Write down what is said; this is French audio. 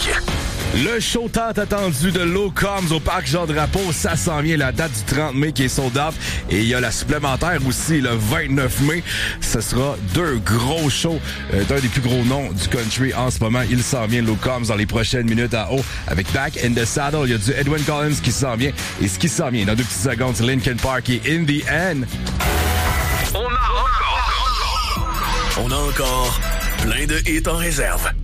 Rock. Le show tant attendu de Low Combs au Parc Jean-Drapeau, ça s'en vient, la date du 30 mai qui est sold out. Et il y a la supplémentaire aussi, le 29 mai. Ce sera deux gros shows d'un des plus gros noms du country en ce moment. Il s'en vient, Low Combs, dans les prochaines minutes à haut. Avec Back in the Saddle, il y a du Edwin Collins qui s'en vient. Et ce qui s'en vient dans 2 petites secondes, c'est Linkin Park et In the End. On a encore plein de hits en réserve.